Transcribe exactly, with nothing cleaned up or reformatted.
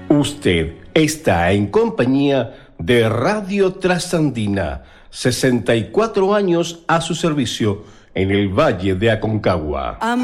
Usted está en compañía de Radio Trasandina, sesenta y cuatro años a su servicio en el Valle de Aconcagua.